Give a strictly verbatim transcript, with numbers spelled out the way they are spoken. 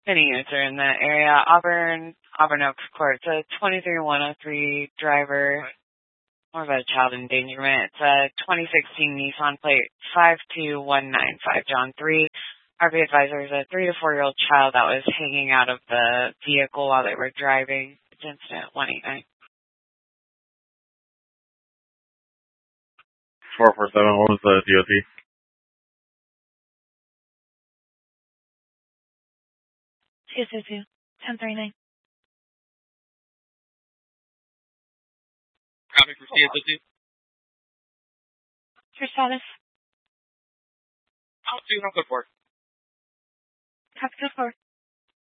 Any user in that area. Auburn, Auburn Oaks Court. It's a twenty-three one oh three driver. More about a child endangerment. It's a twenty sixteen Nissan plate five two one nine five John three. R V advisor is a three to four year old child that was hanging out of the vehicle while they were driving. It's incident one eight nine. four four seven, what was the D O T? two two two, ten thirty-nine. Copy for C S O two. Your status? Oh, two, no, good for. Copy, good for.